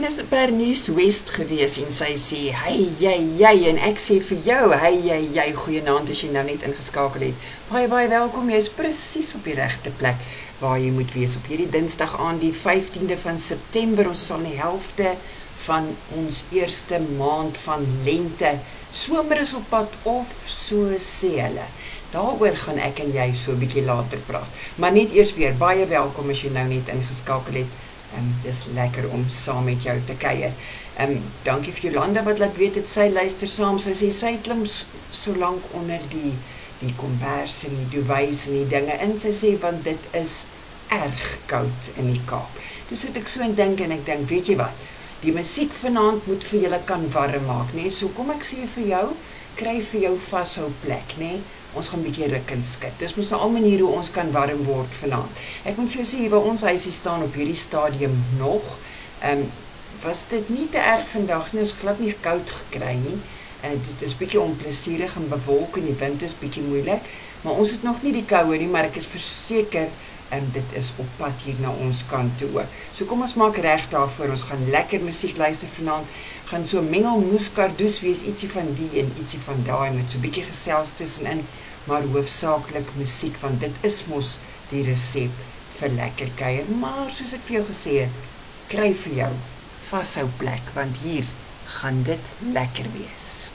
En is per News West gewees en sy sê, hey, jy, en ek sê vir jou, hey, jy, goeienaand as jy nou net ingeskakel het. Baie welkom, jy is presies op die regte plek waar jy moet wees op hierdie Dinsdag aan die 15de van September. Ons is al die helfte van ons eerste maand van lente. Somer is op pad of so sê hulle. Daaroor gaan ek en jy so 'n bietjie later praat. Maar net eers weer, baie welkom as jy nou net ingeskakel het. Dis lekker om saam met jou te kuier. Dankie vir Jolanda wat laat weet het sy luister saam. Sy sê sy klim so lank onder die kombers en die duvets en die dinge in. Sy sê want dit is erg koud in die Kaap. Toe sit ek so en dink, weet jy wat? Die musiek vanaand moet vir julle kan warm maak, nee? So kom ek sê vir jou, kry vir jou vashou plek, nee? Ons gaan 'n bietjie ruk en skit. Dis mos nou al maniere hoe ons kan warm word vanaand. Ek moet vir jou sê, hier waar ons huisie staan op hierdie stadium nog, was dit nie te erg vandag nie, ons glad nie koud gekry nie. Dit is bietjie onplesierig en bewolk en die wind is bietjie moeilik, maar ons het nog nie die koue nie, maar ek is verseker dit is op pad hier na ons kant toe ook. So kom ons maak reg daarvoor, ons gaan lekker musiek luister vanaand, gaan so mengelmoeskardoes wees, ietsie van die en ietsie van daai, met so bietjie gesels tussenin, maar hoofsaaklik musiek, want dit is mos die resep vir lekker kuier. Maar soos ek vir jou gesê het, kry vir jou vashou plek, want hier gaan dit lekker wees.